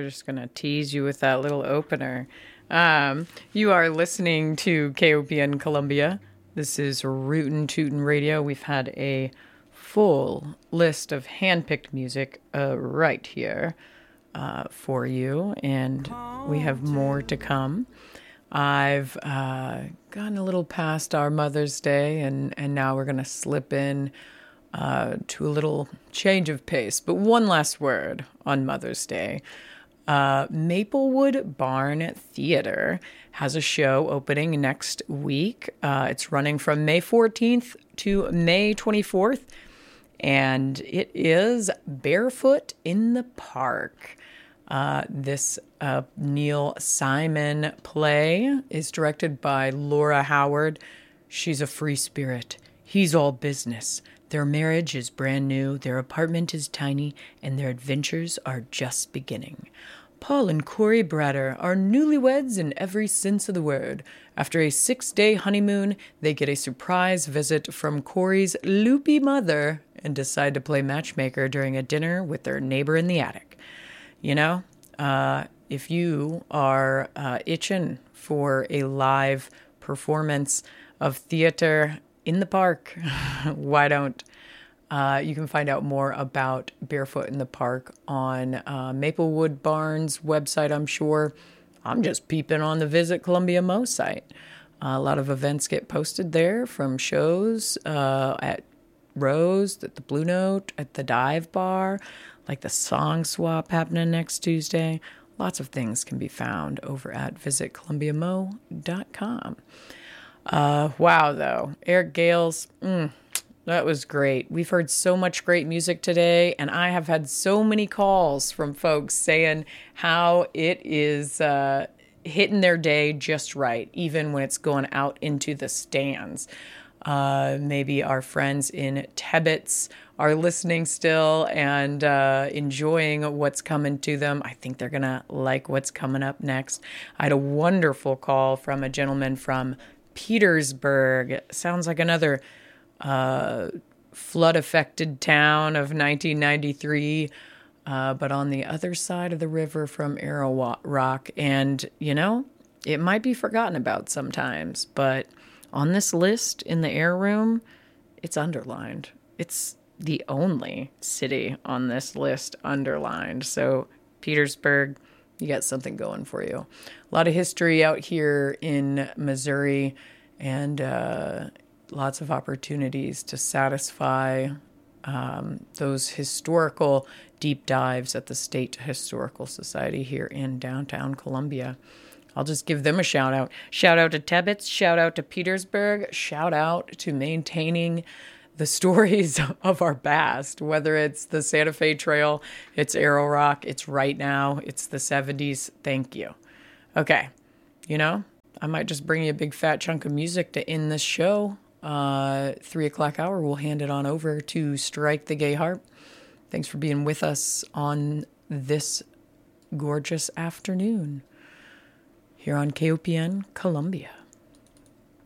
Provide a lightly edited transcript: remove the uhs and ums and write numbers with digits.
we're just going to tease you with that little opener. You are listening to KOPN Columbia. This is Rootin' Tootin' Radio. We've had a full list of hand-picked music right here for you, and we have more to come. I've gone a little past our Mother's Day, and now we're going to slip in to a little change of pace. But one last word on Mother's Day. Maplewood Barn Theater has a show opening next week. It's running from May 14th to May 24th, and it is Barefoot in the Park. This Neil Simon play is directed by Laura Howard. She's a free spirit. He's all business. Their marriage is brand new, their apartment is tiny, and their adventures are just beginning. Paul and Corey Bratter are newlyweds in every sense of the word. After a 6-day honeymoon, they get a surprise visit from Corey's loopy mother and decide to play matchmaker during a dinner with their neighbor in the attic. You know, if you are itching for a live performance of theater in the park, why don't? You can find out more about Barefoot in the Park on Maplewood Barn's website, I'm sure. I'm just peeping on the Visit Columbia Mo site. A lot of events get posted there, from shows at Rose, at the Blue Note, at the Dive Bar, like the Song Swap happening next Tuesday. Lots of things can be found over at visitcolumbiamo.com. Wow, though. Eric Gales, that was great. We've heard so much great music today, and I have had so many calls from folks saying how it is hitting their day just right, even when it's going out into the stands. Maybe our friends in Tebbets are listening still and enjoying what's coming to them. I think they're going to like what's coming up next. I had a wonderful call from a gentleman from Petersburg. Sounds like another flood-affected town of 1993, but on the other side of the river from Arrow Rock. And, you know, it might be forgotten about sometimes, but on this list in the air room, it's underlined. It's the only city on this list underlined. So Petersburg, you got something going for you. A lot of history out here in Missouri, and lots of opportunities to satisfy those historical deep dives at the State Historical Society here in downtown Columbia. I'll just give them a shout out. Shout out to Tebbets, shout out to Petersburg, shout out to maintaining the stories of our past, whether it's the Santa Fe Trail, it's Arrow Rock, it's right now, it's the 70s. Thank you. Okay, you know, I might just bring you a big fat chunk of music to end this show. 3 o'clock hour, we'll hand it on over to Strike the Gay Harp. Thanks for being with us on this gorgeous afternoon here on KOPN Columbia.